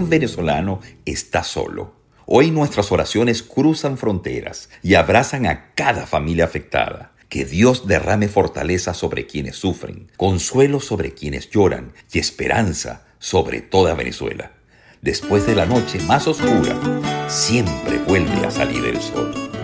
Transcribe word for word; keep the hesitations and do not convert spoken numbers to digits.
ningún venezolano está solo. Hoy nuestras oraciones cruzan fronteras y abrazan a cada familia afectada. Que Dios derrame fortaleza sobre quienes sufren, consuelo sobre quienes lloran y esperanza sobre toda Venezuela. Después de la noche más oscura, siempre vuelve a salir el sol.